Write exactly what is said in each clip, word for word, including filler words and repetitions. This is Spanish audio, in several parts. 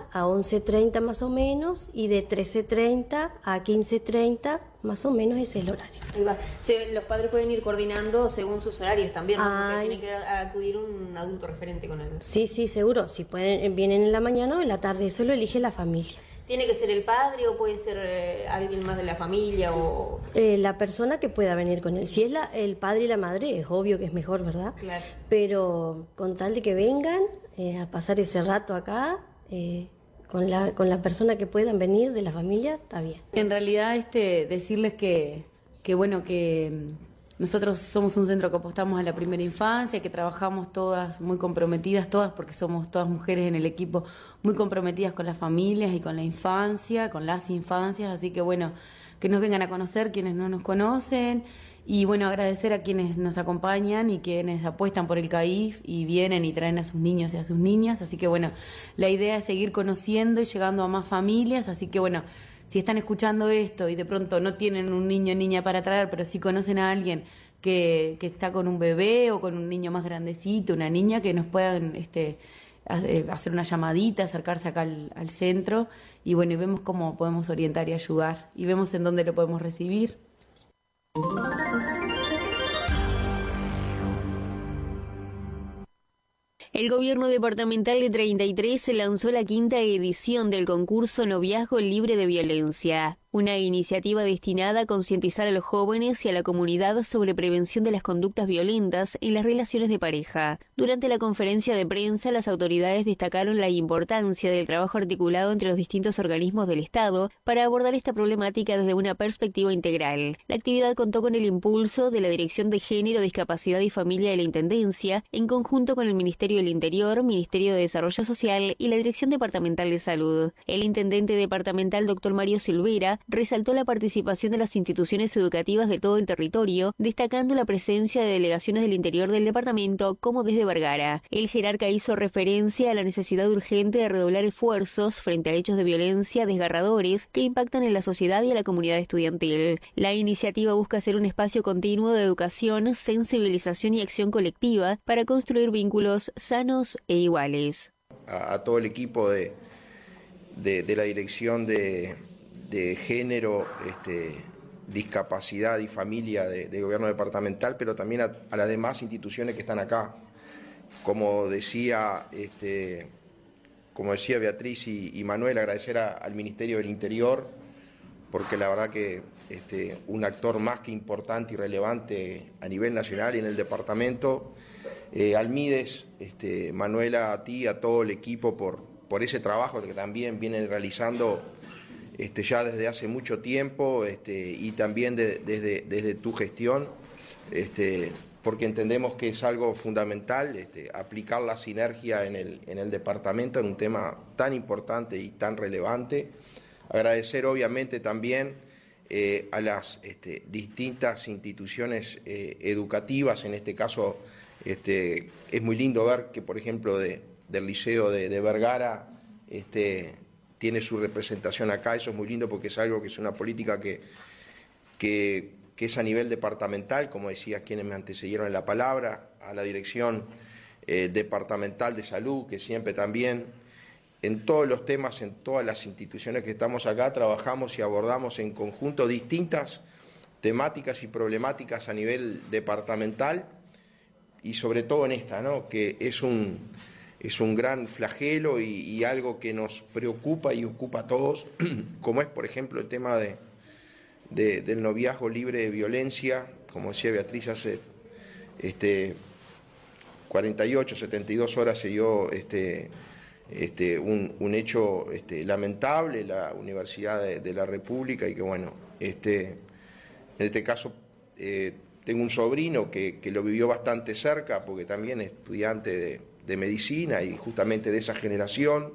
a once treinta más o menos, y de trece treinta a quince treinta más o menos ese es el horario. Ahí va. Se, los padres pueden ir coordinando según sus horarios también, ¿no? Porque Ay. tiene que acudir un adulto referente con él. Sí, sí, seguro. Si pueden, vienen en la mañana o en la tarde, eso lo elige la familia. ¿Tiene que ser el padre o puede ser eh, alguien más de la familia? o Eh, la persona que pueda venir con él. Si es la, el padre y la madre, es obvio que es mejor, ¿verdad? Claro. Pero con tal de que vengan eh, a pasar ese rato acá, eh, con la, con la persona que puedan venir de la familia, está bien. En realidad, este, decirles que, que bueno, que nosotros somos un centro que apostamos a la primera infancia, que trabajamos todas muy comprometidas, todas porque somos todas mujeres en el equipo, muy comprometidas con las familias y con la infancia, con las infancias, así que bueno, que nos vengan a conocer quienes no nos conocen y bueno, agradecer a quienes nos acompañan y quienes apuestan por el C A I F y vienen y traen a sus niños y a sus niñas, así que bueno, la idea es seguir conociendo y llegando a más familias, así que bueno, si están escuchando esto y de pronto no tienen un niño o niña para traer, pero sí conocen a alguien que, que está con un bebé o con un niño más grandecito, una niña, que nos puedan este, hacer una llamadita, acercarse acá al, al centro y bueno, y vemos cómo podemos orientar y ayudar y vemos en dónde lo podemos recibir. El gobierno departamental de treinta y tres lanzó la quinta edición del concurso Noviazgo Libre de Violencia, una iniciativa destinada a concientizar a los jóvenes y a la comunidad sobre prevención de las conductas violentas en las relaciones de pareja. Durante la conferencia de prensa, las autoridades destacaron la importancia del trabajo articulado entre los distintos organismos del Estado para abordar esta problemática desde una perspectiva integral. La actividad contó con el impulso de la Dirección de Género, Discapacidad y Familia de la Intendencia, en conjunto con el Ministerio del Interior, Ministerio de Desarrollo Social y la Dirección Departamental de Salud. El intendente departamental, doctor Mario Silvera, resaltó la participación de las instituciones educativas de todo el territorio, destacando la presencia de delegaciones del interior del departamento, como desde Vergara. El jerarca hizo referencia a la necesidad urgente de redoblar esfuerzos frente a hechos de violencia desgarradores que impactan en la sociedad y a la comunidad estudiantil. La iniciativa busca ser un espacio continuo de educación, sensibilización y acción colectiva para construir vínculos sanos e iguales. A, a todo el equipo de, de, de la Dirección de de género, este, discapacidad y familia de, de gobierno departamental, pero también a, a las demás instituciones que están acá. Como decía, este, como decía Beatriz y, y Manuel, agradecer a, al Ministerio del Interior, porque la verdad que este, un actor más que importante y relevante a nivel nacional y en el departamento, eh, al Mides, este, Manuela, a ti, a todo el equipo por, por ese trabajo que también vienen realizando Este, ya desde hace mucho tiempo este, y también de, desde, desde tu gestión, este, porque entendemos que es algo fundamental este, aplicar la sinergia en el, en el departamento en un tema tan importante y tan relevante. Agradecer obviamente también eh, a las este, distintas instituciones eh, educativas, en este caso este, es muy lindo ver que por ejemplo de, del Liceo de, de Vergara, este, tiene su representación acá, eso es muy lindo porque es algo que es una política que, que, que es a nivel departamental, como decía quienes me antecedieron en la palabra, a la Dirección eh, Departamental de Salud, que siempre también en todos los temas, en todas las instituciones que estamos acá, trabajamos y abordamos en conjunto distintas temáticas y problemáticas a nivel departamental y sobre todo en esta, ¿no? que es un... es un gran flagelo y, y algo que nos preocupa y ocupa a todos, como es, por ejemplo, el tema de, de, del noviazgo libre de violencia, como decía Beatriz, hace este, cuarenta y ocho, setenta y dos horas se dio este, este, un, un hecho este, lamentable en la Universidad de, de la República y que, bueno, este, en este caso eh, tengo un sobrino que, que lo vivió bastante cerca, porque también es estudiante de de medicina y justamente de esa generación.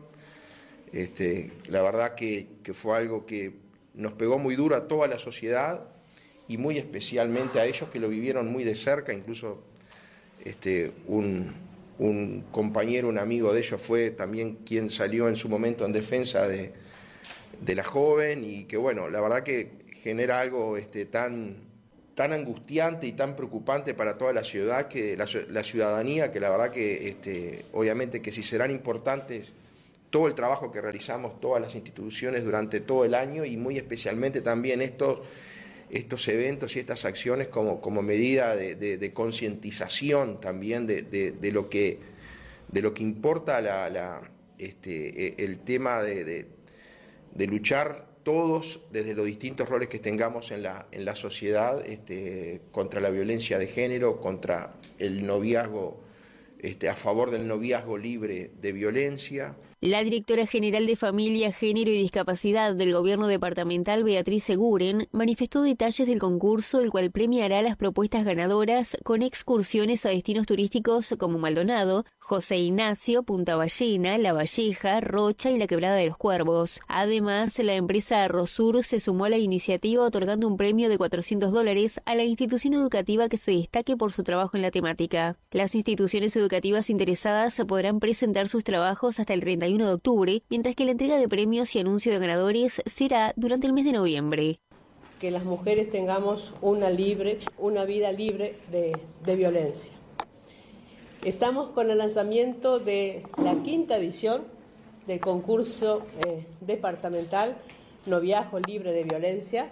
Este, la verdad que, que fue algo que nos pegó muy duro a toda la sociedad y muy especialmente a ellos que lo vivieron muy de cerca, incluso este, un, un compañero, un amigo de ellos fue también quien salió en su momento en defensa de, de la joven y que bueno, la verdad que genera algo este, tan... tan angustiante y tan preocupante para toda la ciudad, que la, la ciudadanía, que la verdad que este, obviamente que si serán importantes todo el trabajo que realizamos todas las instituciones durante todo el año y muy especialmente también estos, estos eventos y estas acciones como, como medida de, de, de concientización también de, de, de, lo que, de lo que importa la, la, este, el tema de, de, de luchar todos desde los distintos roles que tengamos en la, en la sociedad este, contra la violencia de género, contra el noviazgo, este, a favor del noviazgo libre de violencia. La directora general de Familia, Género y Discapacidad del Gobierno Departamental, Beatriz Seguren, manifestó detalles del concurso, el cual premiará las propuestas ganadoras con excursiones a destinos turísticos como Maldonado, José Ignacio, Punta Ballena, La Valleja, Rocha y la Quebrada de los Cuervos. Además, la empresa Arrosur se sumó a la iniciativa otorgando un premio de cuatrocientos dólares a la institución educativa que se destaque por su trabajo en la temática. Las instituciones educativas interesadas podrán presentar sus trabajos hasta el treinta y uno de octubre, mientras que la entrega de premios y anuncio de ganadores será durante el mes de noviembre. Que las mujeres tengamos una, libre, una vida libre de, de violencia. Estamos con el lanzamiento de la quinta edición del concurso eh, departamental Noviazgo Libre de Violencia,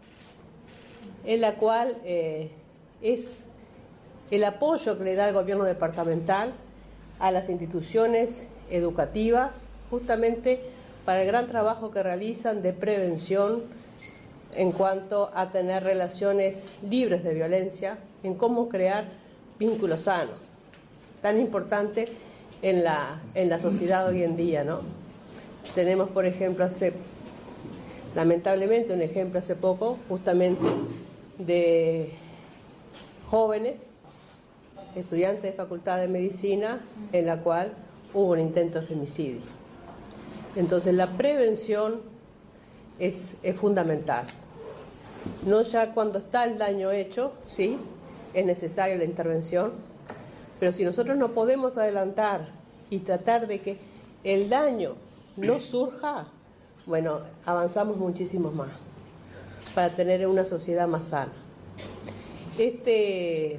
en la cual eh, es el apoyo que le da el gobierno departamental a las instituciones educativas, justamente para el gran trabajo que realizan de prevención en cuanto a tener relaciones libres de violencia, en cómo crear vínculos sanos, tan importante en la, en la sociedad hoy en día, ¿no? Tenemos, por ejemplo, hace, lamentablemente, un ejemplo hace poco, justamente de jóvenes, estudiantes de Facultad de Medicina, en la cual hubo un intento de femicidio. Entonces, la prevención es, es fundamental. No ya cuando está el daño hecho, sí, es necesaria la intervención, pero si nosotros no podemos adelantar y tratar de que el daño no surja, bueno, avanzamos muchísimo más para tener una sociedad más sana. Este,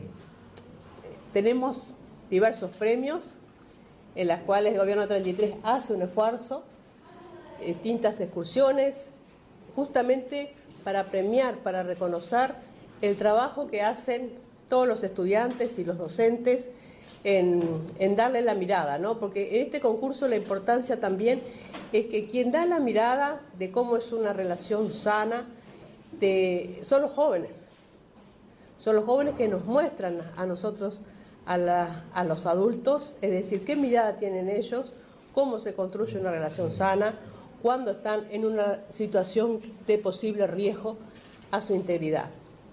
tenemos diversos premios en las cuales el Gobierno treinta y tres hace un esfuerzo, distintas excursiones, justamente para premiar, para reconocer el trabajo que hacen todos los estudiantes y los docentes en, en darle la mirada, ¿no? Porque en este concurso la importancia también es que quien da la mirada de cómo es una relación sana de, son los jóvenes, son los jóvenes que nos muestran a nosotros, a, la, a los adultos, es decir, qué mirada tienen ellos, cómo se construye una relación sana, cuando están en una situación de posible riesgo a su integridad.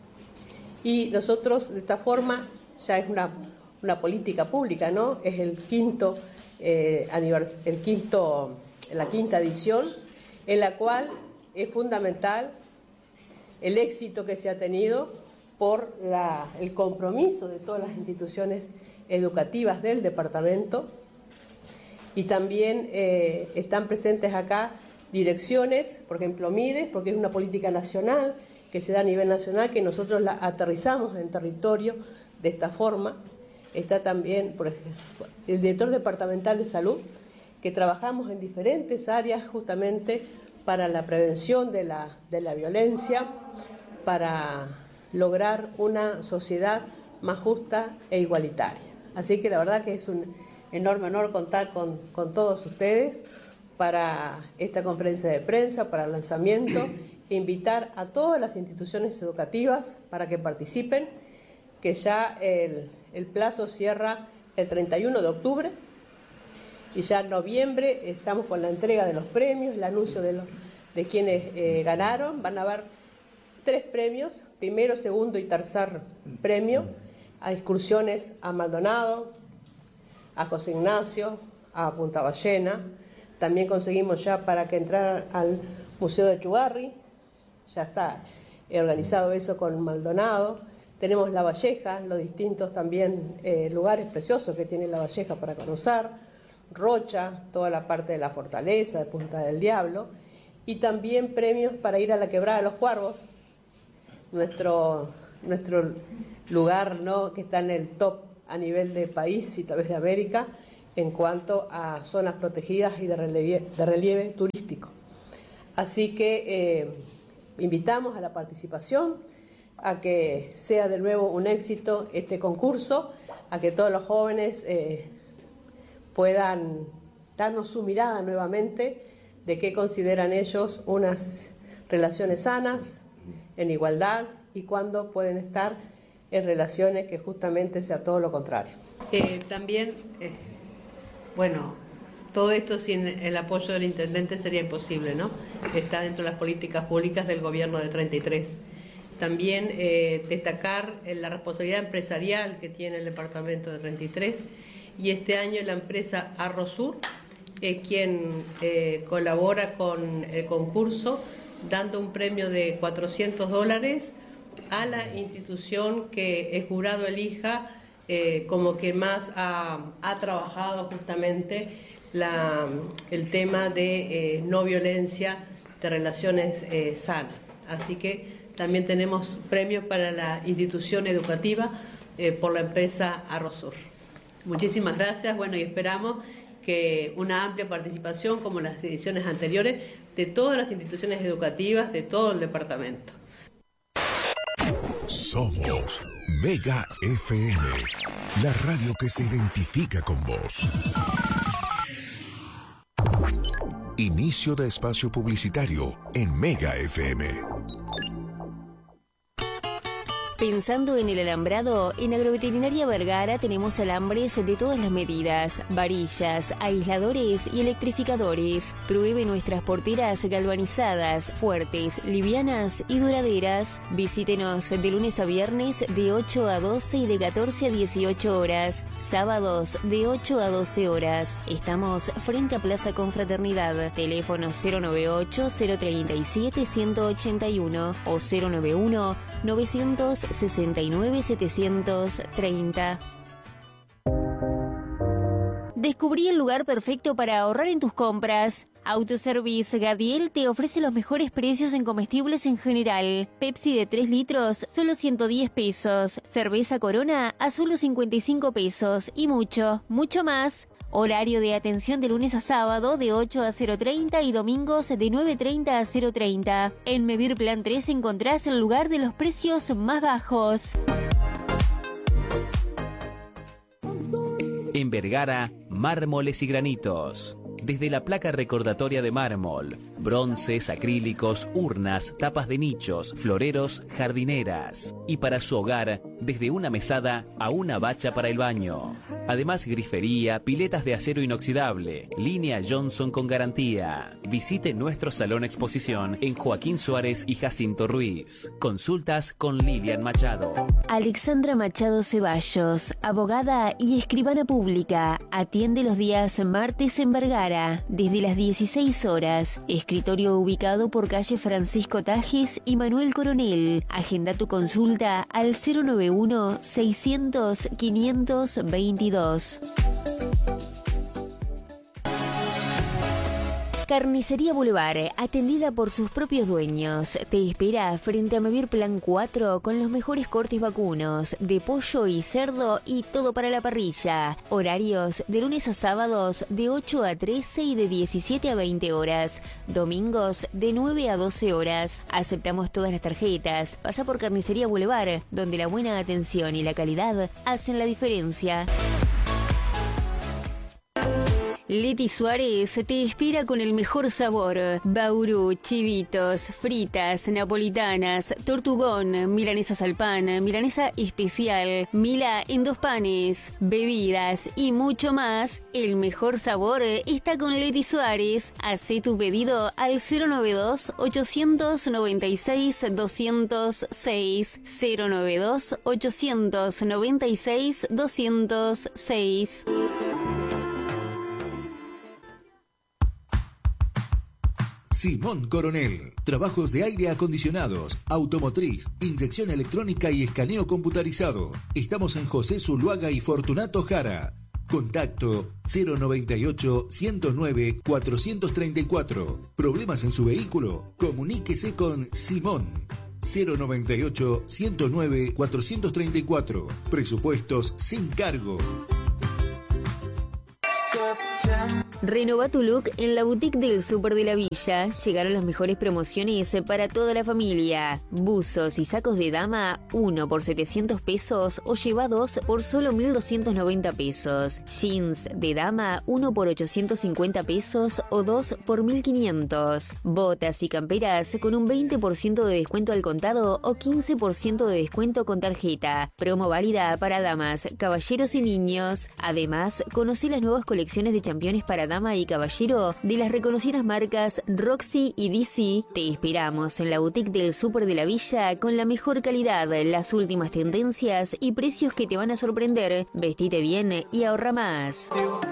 Y nosotros, de esta forma, ya es una, una política pública, ¿no? Es el quinto, eh, anivers- el quinto, la quinta edición, en la cual es fundamental el éxito que se ha tenido por la, el compromiso de todas las instituciones educativas del departamento, y también eh, están presentes acá direcciones, por ejemplo MIDES, porque es una política nacional que se da a nivel nacional, que nosotros la aterrizamos en territorio de esta forma. Está también, por ejemplo, el director departamental de salud, que trabajamos en diferentes áreas justamente para la prevención de la, de la violencia, para lograr una sociedad más justa e igualitaria. Así que la verdad que es un enorme honor contar con, con todos ustedes para esta conferencia de prensa, para el lanzamiento, e invitar a todas las instituciones educativas para que participen, que ya el, el plazo cierra el treinta y uno de octubre, y ya en noviembre estamos con la entrega de los premios, el anuncio de, los, de quienes eh, ganaron. Van a haber tres premios, primero, segundo y tercer premio, a excursiones a Maldonado, a José Ignacio, a Punta Ballena. También conseguimos ya para que entraran al Museo de Chugarri, ya está organizado eso con Maldonado. Tenemos La Valleja, los distintos también eh, lugares preciosos que tiene La Valleja para conocer, Rocha, toda la parte de la fortaleza, de Punta del Diablo, y también premios para ir a la Quebrada de los Cuervos, nuestro, nuestro lugar, ¿no?, que está en el top a nivel de país y tal vez de América, en cuanto a zonas protegidas y de relieve, de relieve turístico. Así que eh, invitamos a la participación, a que sea de nuevo un éxito este concurso, a que todos los jóvenes eh, puedan darnos su mirada nuevamente de qué consideran ellos unas relaciones sanas, en igualdad, y cuándo pueden estar en relaciones que justamente sea todo lo contrario. Eh, también, eh, bueno, todo esto sin el apoyo del intendente sería imposible, ¿no? Está dentro de las políticas públicas del gobierno de treinta y tres. También eh, destacar la responsabilidad empresarial que tiene el departamento de treinta y tres, y este año la empresa Arrosur, eh, quien eh, colabora con el concurso, dando un premio de cuatrocientos dólares a la institución que el jurado elija eh, como que más ha, ha trabajado justamente la, el tema de eh, no violencia, de relaciones eh, sanas. Así que también tenemos premio para la institución educativa eh, por la empresa Arrosur. Muchísimas gracias, bueno, y esperamos que una amplia participación, como las ediciones anteriores, de todas las instituciones educativas de todo el departamento. Somos Mega F M, la radio que se identifica con vos. Inicio de espacio publicitario en Mega F M. Pensando en el alambrado, en Agroveterinaria Vergara tenemos alambres de todas las medidas, varillas, aisladores y electrificadores. Pruebe nuestras porteras galvanizadas, fuertes, livianas y duraderas. Visítenos de lunes a viernes de ocho a doce y de catorce a dieciocho horas. Sábados de ocho a doce horas. Estamos frente a Plaza Confraternidad. Teléfono cero noventa y ocho, cero treinta y siete, ciento ochenta y uno o cero noventa y uno, novecientos sesenta y nueve, setecientos treinta. Descubrí el lugar perfecto para ahorrar en tus compras. Autoservice Gadiel te ofrece los mejores precios en comestibles en general. Pepsi de tres litros, solo ciento diez pesos. Cerveza Corona a solo cincuenta y cinco pesos. Y mucho, mucho más. Horario de atención de lunes a sábado de ocho a cero treinta y domingos de nueve treinta a cero treinta. En Mevir Plan tres encontrás el lugar de los precios más bajos. En Vergara, mármoles y granitos. Desde la placa recordatoria de mármol, bronces, acrílicos, urnas, tapas de nichos, floreros, jardineras. Y para su hogar, desde una mesada a una bacha para el baño. Además, grifería, piletas de acero inoxidable, línea Johnson con garantía. Visite nuestro salón exposición en Joaquín Suárez y Jacinto Ruiz. Consultas con Lilian Machado. Alexandra Machado Ceballos, abogada y escribana pública, atiende los días martes en Vergara, desde las dieciséis horas. Escritorio ubicado por calle Francisco Tajes y Manuel Coronel. Agenda tu consulta al cero noventa y uno, seiscientos, quinientos veintidós. Carnicería Boulevard, atendida por sus propios dueños, te espera frente a Mevir Plan cuatro con los mejores cortes vacunos, de pollo y cerdo y todo para la parrilla. Horarios de lunes a sábados de ocho a trece y de diecisiete a veinte horas. Domingos de nueve a doce horas. Aceptamos todas las tarjetas. Pasa por Carnicería Boulevard, donde la buena atención y la calidad hacen la diferencia. Leti Suárez te espera con el mejor sabor. Bauru, chivitos, fritas, napolitanas, tortugón, milanesas al pan, milanesa especial, mila en dos panes, bebidas y mucho más. El mejor sabor está con Leti Suárez. Hacé tu pedido al cero noventa y dos, ochocientos noventa y seis, doscientos seis. cero noventa y dos, ochocientos noventa y seis, doscientos seis. Simón Coronel. Trabajos de aire acondicionados, automotriz, inyección electrónica y escaneo computarizado. Estamos en José Zuluaga y Fortunato Jara. Contacto cero noventa y ocho, ciento nueve, cuatrocientos treinta y cuatro. ¿Problemas en su vehículo? Comuníquese con Simón. cero noventa y ocho, ciento nueve, cuatrocientos treinta y cuatro. Presupuestos sin cargo. Renova tu look en la boutique del Súper de la Villa. Llegaron las mejores promociones para toda la familia. Buzos y sacos de dama, uno por setecientos pesos o lleva dos por solo mil doscientos noventa pesos. Jeans de dama, uno por ochocientos cincuenta pesos o dos por mil quinientos. Botas y camperas con un veinte por ciento de descuento al contado o quince por ciento de descuento con tarjeta. Promo válida para damas, caballeros y niños. Además, conocí las nuevas colecciones de championes para dama y caballero de las reconocidas marcas Roxy y D C. Te esperamos en la boutique del Súper de la Villa con la mejor calidad, las últimas tendencias y precios que te van a sorprender. Vestite bien y ahorra más.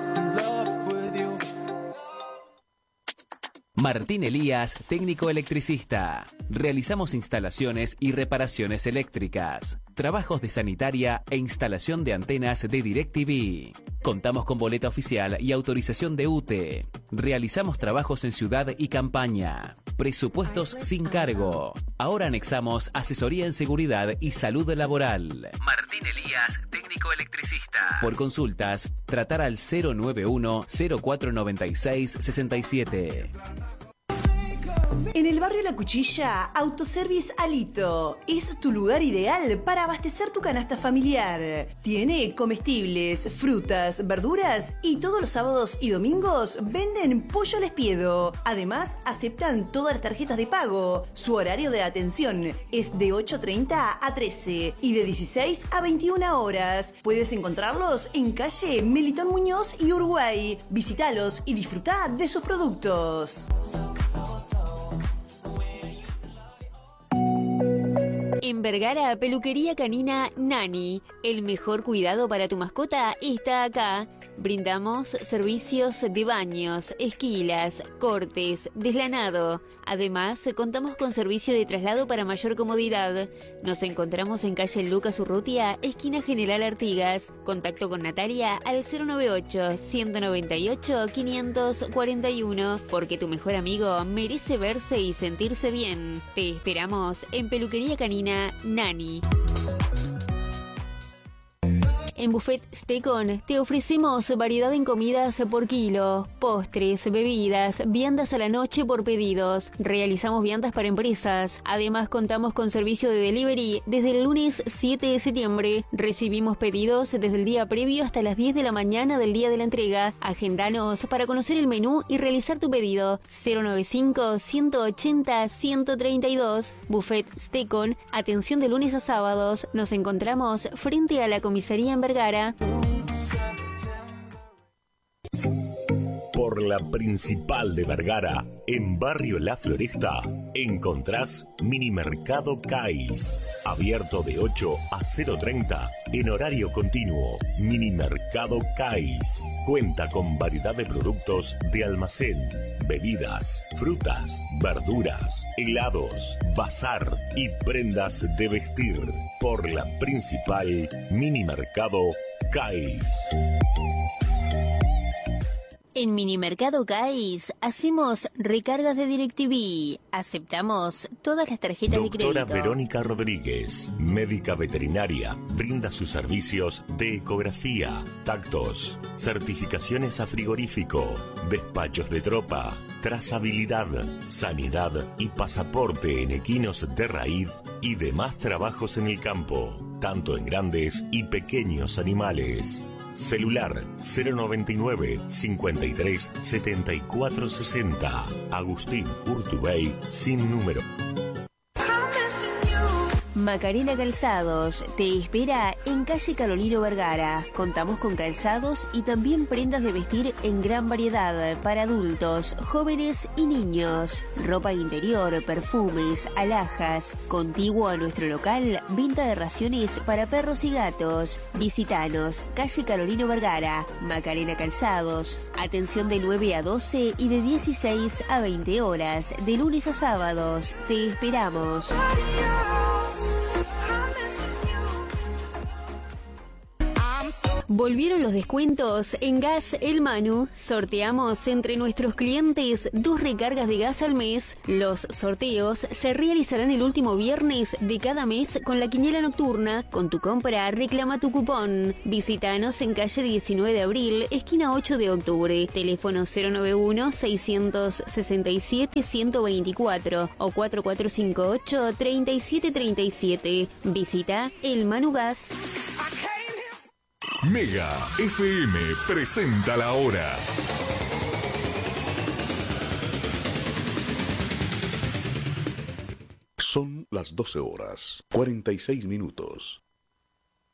Martín Elías, técnico electricista. Realizamos instalaciones y reparaciones eléctricas, trabajos de sanitaria e instalación de antenas de DirecTV. Contamos con boleta oficial y autorización de U T E. Realizamos trabajos en ciudad y campaña. Presupuestos sin cargo. Ahora anexamos asesoría en seguridad y salud laboral. Martín Elías, técnico electricista. Por consultas, tratar al cero nueve uno, cero cuatro nueve seis, seis siete. En el barrio La Cuchilla, Autoservice Alito es tu lugar ideal para abastecer tu canasta familiar. Tiene comestibles, frutas, verduras y todos los sábados y domingos venden pollo al espiedo. Además, aceptan todas las tarjetas de pago. Su horario de atención es de ocho treinta a trece y de dieciséis a veintiuna horas. Puedes encontrarlos en calle Melitón Muñoz y Uruguay. Visítalos y disfruta de sus productos. En Vergara, peluquería canina Nani. El mejor cuidado para tu mascota está acá. Brindamos servicios de baños, esquilas, cortes, deslanado. Además, contamos con servicio de traslado para mayor comodidad. Nos encontramos en calle Lucas Urrutia, esquina General Artigas. Contacto con Natalia al cero noventa y ocho, ciento noventa y ocho, quinientos cuarenta y uno, porque tu mejor amigo merece verse y sentirse bien. Te esperamos en Peluquería Canina Nani. En Buffet Stecon te ofrecemos variedad en comidas por kilo, postres, bebidas, viandas a la noche por pedidos. Realizamos viandas para empresas. Además, contamos con servicio de delivery desde el lunes siete de septiembre. Recibimos pedidos desde el día previo hasta las diez de la mañana del día de la entrega. Agendanos para conocer el menú y realizar tu pedido. cero noventa y cinco, ciento ochenta, ciento treinta y dos. Buffet Stecon, atención de lunes a sábados. Nos encontramos frente a la comisaría en Vergara. Por la principal de Vergara, en Barrio La Floresta, encontrás Minimercado Cais, abierto de ocho a cero treinta en horario continuo. Minimercado Cais cuenta con variedad de productos de almacén, bebidas, frutas, verduras, helados, bazar y prendas de vestir. Por la principal, Minimercado Cais. En Minimercado Cais hacemos recargas de DirecTV. Aceptamos todas las tarjetas Doctora de crédito. Doctora Verónica Rodríguez, médica veterinaria, brinda sus servicios de ecografía, tactos, certificaciones a frigorífico, despachos de tropa, trazabilidad, sanidad y pasaporte en equinos de raíz y demás trabajos en el campo, tanto en grandes y pequeños animales. Celular cero noventa y nueve, cincuenta y tres, setenta y cuatro sesenta. Agustín Urtubey, sin número. Macarena Calzados te espera en calle Carolino Vergara. Contamos con calzados y también prendas de vestir en gran variedad para adultos, jóvenes y niños. Ropa interior, perfumes, alhajas. Contiguo a nuestro local, venta de raciones para perros y gatos. Visítanos, calle Carolino Vergara. Macarena Calzados. Atención de nueve a doce y de dieciséis a veinte horas, de lunes a sábados. Te esperamos. Volvieron los descuentos en Gas El Manu. Sorteamos entre nuestros clientes dos recargas de gas al mes. Los sorteos se realizarán el último viernes de cada mes con la quiniela nocturna. Con tu compra, reclama tu cupón. Visítanos en calle diecinueve de abril, esquina ocho de octubre. Teléfono cero nueve uno, seiscientos sesenta y siete, ciento veinticuatro o cuatro cuatro cinco ocho, treinta y siete treinta y siete. Visita El Manu Gas. Mega F M presenta la hora. Son las doce horas, cuarenta y seis minutos.